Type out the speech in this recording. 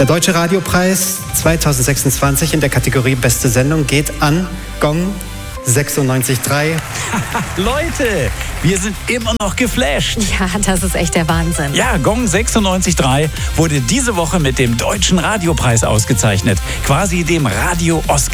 Der Deutsche Radiopreis 2026 in der Kategorie Beste Sendung geht an Gong 96.3. Leute, wir sind immer noch geflasht. Ja, das ist echt der Wahnsinn. Ja, Gong 96.3 wurde diese Woche mit dem Deutschen Radiopreis ausgezeichnet. Quasi dem Radio-Oscar.